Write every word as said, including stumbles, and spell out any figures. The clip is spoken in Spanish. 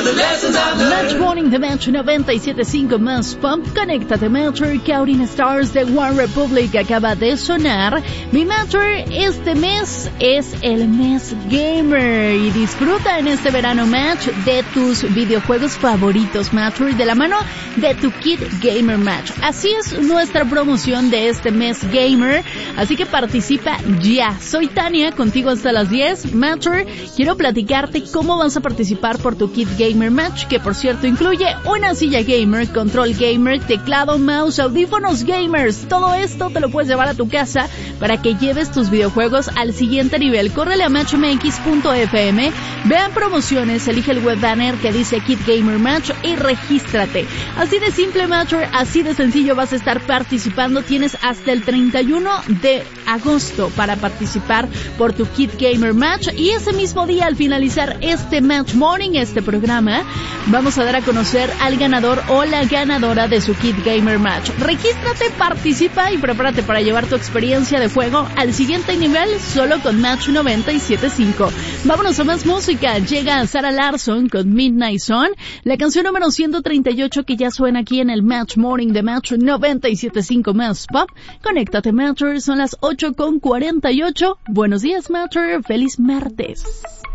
Match Morning de Match noventa y siete punto cinco más Pump. Conéctate, Matcher. Counting Stars de One Republic acaba de sonar. Mi Matcher, este mes es el mes gamer y disfruta en este verano, Match, de tus videojuegos favoritos, Matcher, de la mano de tu kit gamer, Match. Así es nuestra promoción de este mes gamer, así que participa ya. Soy Tania, contigo hasta las diez. Matcher, quiero platicarte cómo vas a participar por tu kit gamer, Match, que por cierto incluye una silla gamer, control gamer, teclado, mouse, audífonos gamers. Todo esto te lo puedes llevar a tu casa para que lleves tus videojuegos al siguiente nivel. Córrele a match m x punto f m, vean promociones, elige el web banner que dice Kit Gamer Match y regístrate. Así de simple, Matcher, así de sencillo vas a estar participando. Tienes hasta el treinta y uno de agosto para participar por tu Kit Gamer Match, y ese mismo día, al finalizar este Match Morning, este programa, vamos a dar a conocer al ganador o la ganadora de su Kit Gamer Match. Regístrate, participa y prepárate para llevar tu experiencia de juego al siguiente nivel solo con Match noventa y siete punto cinco. Vámonos a más música. Llega Sarah Larson con Midnight Sun, la canción número ciento treinta y ocho que ya suena aquí en el Match Morning de Match noventa y siete punto cinco más Pop. Conéctate, Matcher, son las ocho con cuarenta y ocho. Buenos días, Matcher, feliz martes.